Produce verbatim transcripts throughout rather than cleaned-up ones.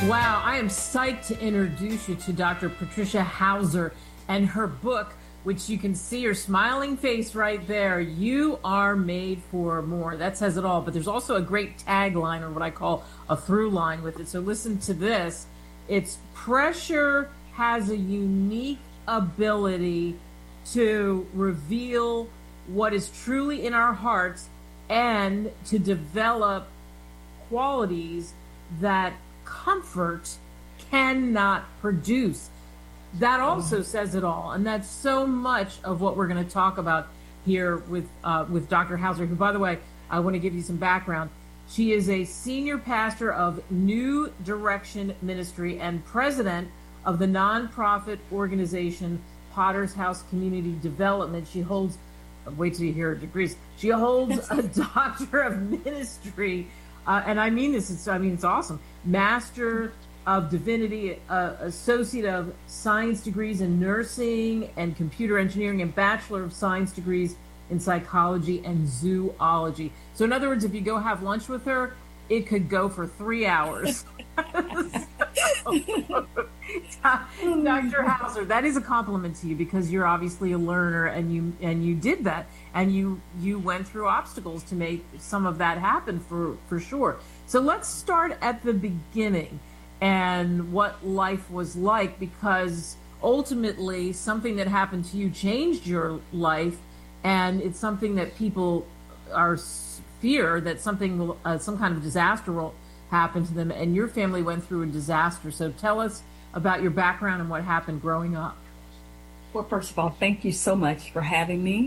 Wow, I am psyched to introduce you to Doctor Patricia Hauser and her book, which you can see her smiling face right there. You are made for more. That says it all. But there's also a great tagline, or what I call a through line with it. So listen to this. It's pressure has a unique ability to reveal what is truly in our hearts and to develop qualities that comfort cannot produce. That also says it all, and that's so much of what we're going to talk about here with uh, with Doctor Hauser, who, by the way, I want to give you some background. She is a senior pastor of New Direction Ministry and president of the nonprofit organization Potter's House Community Development. She holds, wait till you hear her degrees, she holds a Doctor of Ministry, uh, and I mean this, it's, I mean, it's awesome, Master of Divinity, uh, Associate of Science degrees in Nursing and Computer Engineering, and Bachelor of Science degrees in Psychology and Zoology. So in other words, if you go have lunch with her, it could go for three hours. Doctor Hauser, that is a compliment to you, because you're obviously a learner, and you and you did that, and you you went through obstacles to make some of that happen for for sure. So let's start at the beginning and what life was like, because ultimately something that happened to you changed your life, and it's something that people are fear that something will, uh, some kind of disaster will happen to them, and your family went through a disaster. So tell us about your background and what happened growing up. Well, first of all, thank you so much for having me.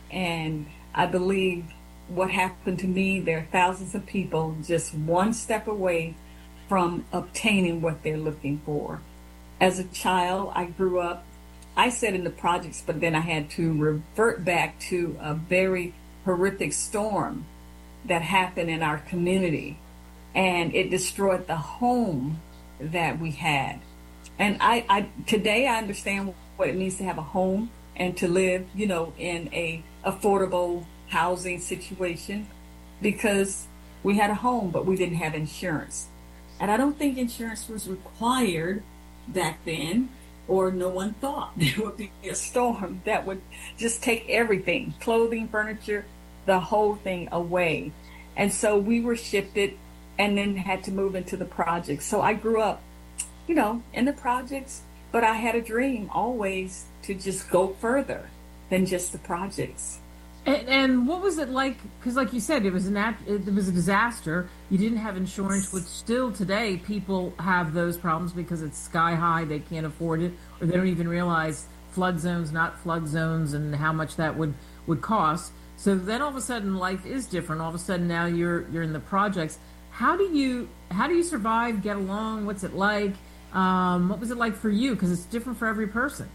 And I believe what happened to me, there are thousands of people just one step away from obtaining what they're looking for. As a child, I grew up, I said in the projects, but then I had to revert back to a very horrific storm that happened in our community, and it destroyed the home that we had. And I, I today I understand what it means to have a home and to live, you know, in a affordable housing situation, because we had a home, but we didn't have insurance. And I don't think insurance was required back then, or no one thought there would be a storm that would just take everything, clothing, furniture, the whole thing away. And so we were shifted and then had to move into the projects. So I grew up, you know, in the projects, but I had a dream always to just go further than just the projects. And, and what was it like? Because like you said, it was, an, it was a disaster. You didn't have insurance, which still today people have those problems because it's sky high. They can't afford it, or they don't even realize flood zones, not flood zones, and how much that would, would cost. So then all of a sudden life is different. All of a sudden now you're you're in the projects. How do you how do you survive, get along? What's it like? Um, what was it like for you? Because it's different for every person.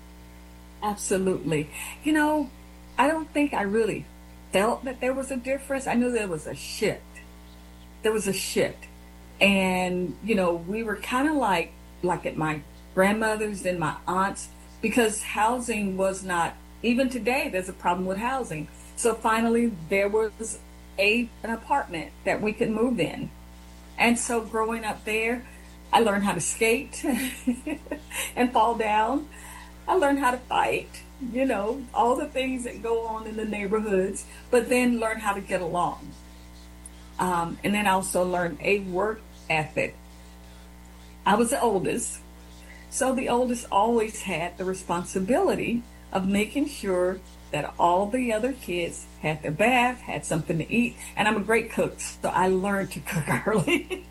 Absolutely. You know, I don't think I really felt that there was a difference. I knew there was a shift. There was a shift. And, you know, we were kind of like, like at my grandmother's and my aunt's, because housing was not, even today, there's a problem with housing. So finally, there was a an apartment that we could move in. And so growing up there, I learned how to skate and fall down. I learned how to fight, you know, all the things that go on in the neighborhoods, but then learn how to get along. Um, and then I also learned a work ethic. I was the oldest, so the oldest always had the responsibility of making sure that all the other kids had their bath, had something to eat, and I'm a great cook, so I learned to cook early.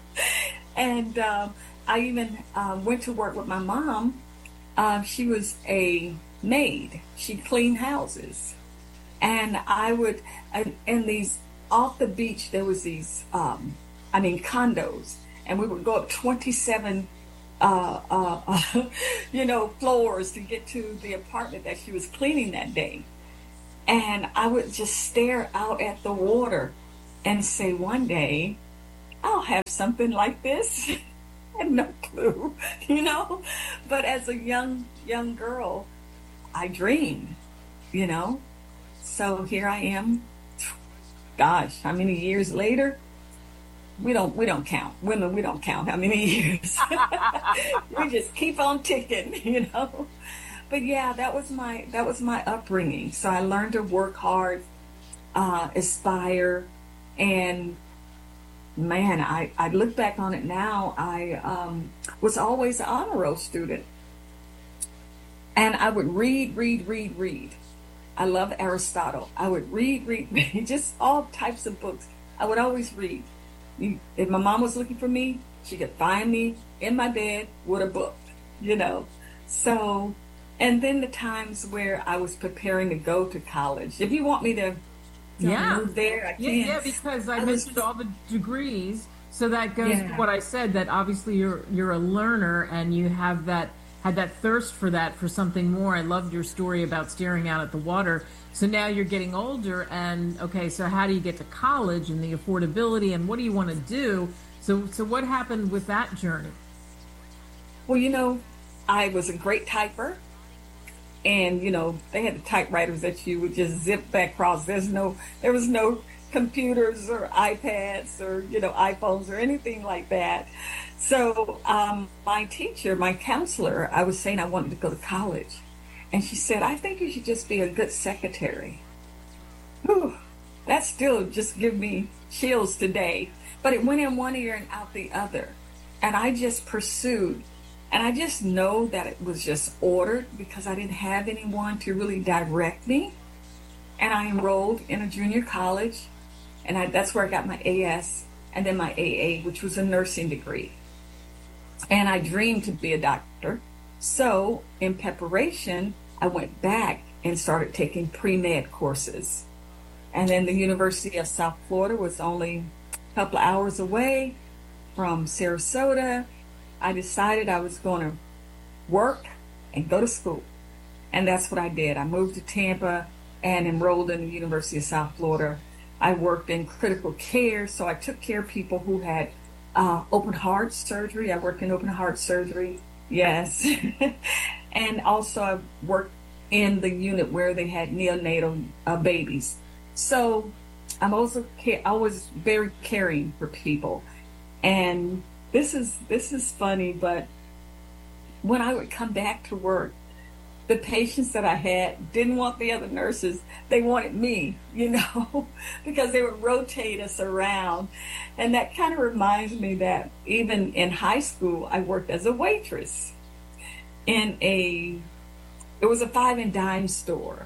And um, I even um, went to work with my mom. Uh, she was a maid. She cleaned houses. And I would, and, and these, off the beach, there was these, um, I mean, condos, and we would go up twenty-seven Uh, uh, uh, you know, floors to get to the apartment that she was cleaning that day. And I would just stare out at the water and say, one day I'll have something like this. I had no clue, you know. But as a young, young girl, I dreamed, you know. So here I am, gosh, how many years later? we don't we don't count. Women, we don't count how many years. We just keep on ticking, you know. But yeah, that was my that was my upbringing. So I learned to work hard, uh, aspire, and man, I, I look back on it now. I um, was always an honor roll student, and I would read, read, read, read. I love Aristotle. I would read, read, read, just all types of books. I would always read. If my mom was looking for me, she could find me in my bed with a book, you know. So, and then the times where I was preparing to go to college. If you want me to you know, yeah. move there, I can. Yeah, yeah, because I, I mentioned was, all the degrees. So that goes yeah. to what I said, that obviously you're you're a learner and you have that had that thirst for that, for something more. I loved your story about staring out at the water. So now you're getting older and, okay, so how do you get to college and the affordability and what do you want to do? So, so what happened with that journey? Well, you know, I was a great typer. And, you know, they had the typewriters that you would just zip back across. There's no, there was no computers or iPads or, you know, iPhones or anything like that. So um, my teacher, my counselor, I was saying I wanted to go to college. And she said, I think you should just be a good secretary. Whew, that still just give me chills today. But it went in one ear and out the other. And I just pursued. And I just know that it was just ordered because I didn't have anyone to really direct me. And I enrolled in a junior college. And I, that's where I got my A S and then my A A, which was a nursing degree. And I dreamed to be a doctor. So in preparation, I went back and started taking pre-med courses. And then the University of South Florida was only a couple of hours away from Sarasota. I decided I was going to work and go to school. And that's what I did. I moved to Tampa and enrolled in the University of South Florida. I worked in critical care, so I took care of people who had uh, open heart surgery. I worked in open heart surgery, yes. And also I worked in the unit where they had neonatal uh, babies. So I'm also I was very caring for people. And this is this is funny, but when I would come back to work, the patients that I had didn't want the other nurses. They wanted me, you know, because they would rotate us around. And that kind of reminds me that even in high school, I worked as a waitress in a, it was a five and dime store.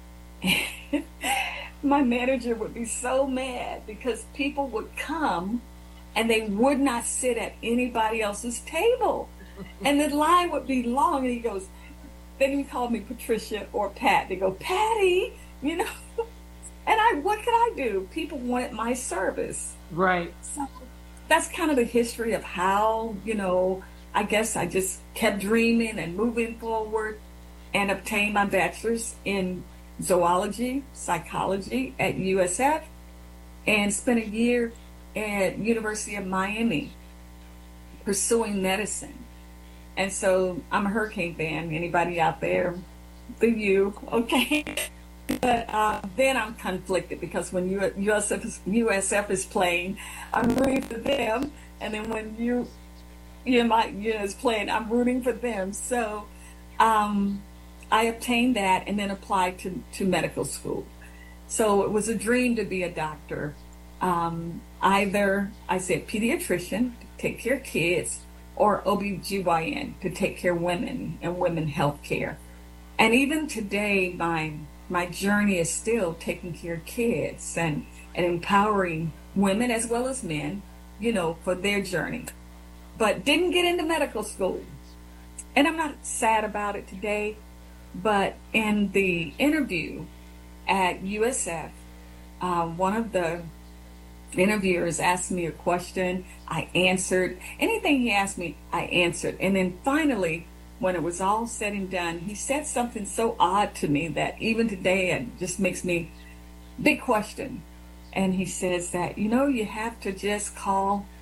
My manager would be so mad because people would come and they would not sit at anybody else's table. And the line would be long, and he goes, then he called me Patricia or Pat. They go, Patty, you know. And I, what could I do? People wanted my service. Right. So that's kind of the history of how, you know, I guess I just kept dreaming and moving forward and obtained my bachelor's in zoology, psychology at U S F, and spent a year at University of Miami pursuing medicine. And so I'm a Hurricane fan. Anybody out there? The U, okay. But uh, then I'm conflicted because when U- USF, is, U S F is playing, I'm rooting for them. And then when U, U M I U is playing, I'm rooting for them. So um, I obtained that and then applied to, to medical school. So it was a dream to be a doctor. Um, either, I said pediatrician, to take care of kids, or O B G Y N to take care of women and women health care. And even today, my my journey is still taking care of kids and, and empowering women as well as men, you know, for their journey. But didn't get into medical school. And I'm not sad about it today, but in the interview at U S F, uh, one of the interviewers asked me a question. I answered. Anything he asked me, I answered. And then finally, when it was all said and done, he said something so odd to me that even today it just makes me big question. And he says that, you know, you have to just call